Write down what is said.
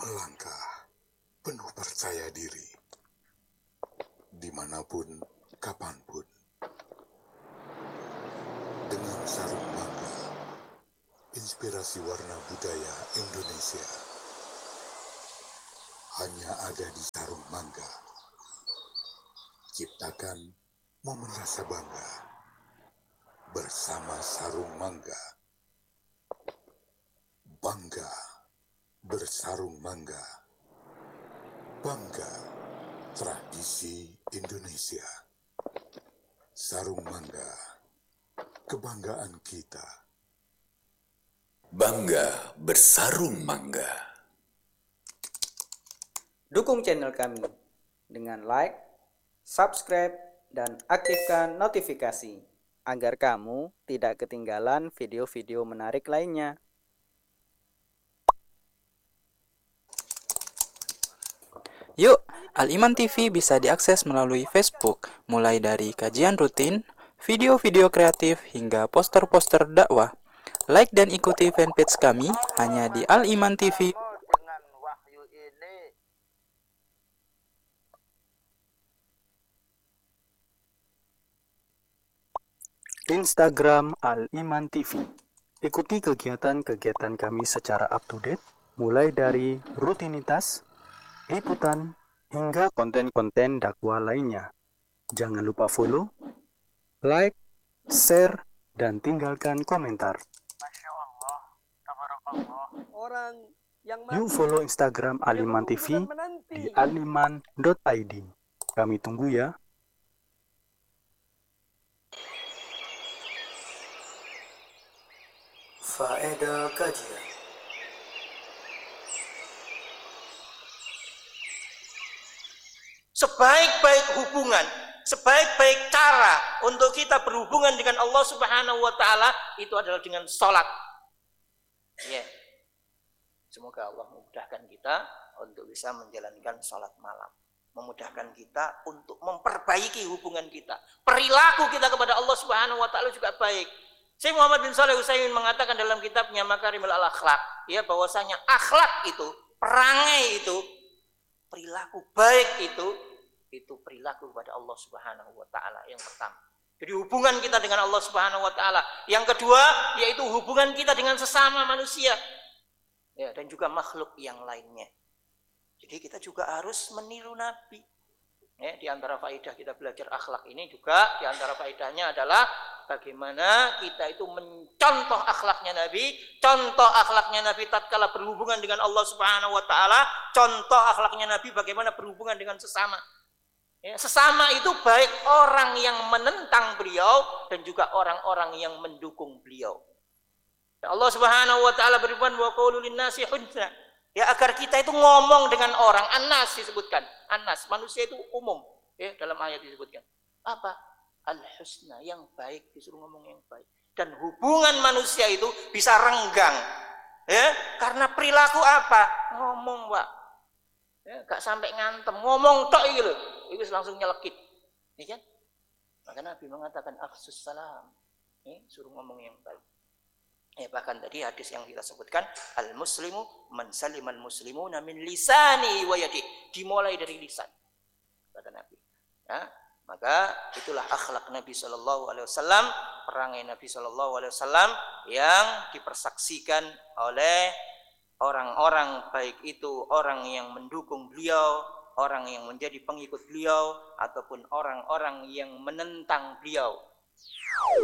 Melangkah penuh percaya diri, dimanapun, kapanpun, dengan sarung mangga, inspirasi warna budaya Indonesia hanya ada di sarung mangga. Ciptakan momen rasa bangga bersama sarung mangga. Bangga bersarung mangga. Bangga tradisi Indonesia. Sarung mangga, kebanggaan kita. Bangga bersarung mangga. Dukung channel kami dengan like, subscribe, dan aktifkan notifikasi agar kamu tidak ketinggalan video-video menarik lainnya. Yuk, Al-Iman TV bisa diakses melalui Facebook, mulai dari kajian rutin, video-video kreatif, hingga poster-poster dakwah. Like dan ikuti fanpage kami hanya di Al-Iman TV. Dengan wahyu ini. Instagram Al-Iman TV. Ikuti kegiatan-kegiatan kami secara up-to-date, mulai dari rutinitas, liputan, hingga konten-konten dakwah lainnya. Jangan lupa follow, like, share, dan tinggalkan komentar. Masya Allah, tabarakallah. Orang yang Yuk follow Instagram Al-Iman TV di aliman.id. Kami tunggu ya. Faedah kajian. Sebaik-baik hubungan, sebaik-baik cara untuk kita berhubungan dengan Allah Subhanahu wa Ta'ala itu adalah dengan sholat. Ya. Semoga Allah memudahkan kita untuk bisa menjalankan sholat malam, memudahkan kita untuk memperbaiki hubungan kita, perilaku kita kepada Allah Subhanahu wa Ta'ala juga baik. Syekh Muhammad bin Shalih Utsaimin mengatakan dalam kitabnya Makarimul Akhlak, ya, bahwasanya akhlak itu, perangai itu, perilaku baik itu perilaku kepada Allah Subhanahu wa Ta'ala yang pertama. Jadi hubungan kita dengan Allah Subhanahu wa Ta'ala. Yang kedua yaitu hubungan kita dengan sesama manusia, ya, dan juga makhluk yang lainnya. Jadi kita juga harus meniru Nabi. Ya, di antara faedah kita belajar akhlak ini juga, di antara faedahnya adalah bagaimana kita itu mencontoh akhlaknya Nabi, contoh akhlaknya Nabi tatkala berhubungan dengan Allah Subhanahu wa Ta'ala, contoh akhlaknya Nabi bagaimana berhubungan dengan sesama. Ya, sesama itu baik orang yang menentang beliau dan juga orang-orang yang mendukung beliau. Ya, Allah Subhanahu wa Ta'ala berfirman wa qulu linnasi husna. Ya, agar kita itu ngomong dengan orang. An-nas disebutkan. An-nas, manusia itu umum. Ya, dalam ayat disebutkan. Apa? Al-husna, yang baik, disuruh ngomong yang baik. Dan hubungan manusia itu bisa renggang. Ya, karena perilaku apa? Ngomong, Pak. Ya, gak sampai ngantem, ngomong tok iki lho. Itu langsung nyelekit. Ya kan? Maka Nabi mengatakan afsus salam. Ya, suruh ngomong yang baik. Bahkan tadi hadis yang kita sebutkan, al-muslimu man salimal muslimuna min lisani wa yadihi, dimulai dari lisan, kata Nabi. Ya, maka itulah akhlak Nabi sallallahu alaihi wasallam, perangai Nabi sallallahu alaihi wasallam yang dipersaksikan oleh orang-orang, baik itu orang yang mendukung beliau, orang yang menjadi pengikut beliau, ataupun orang-orang yang menentang beliau.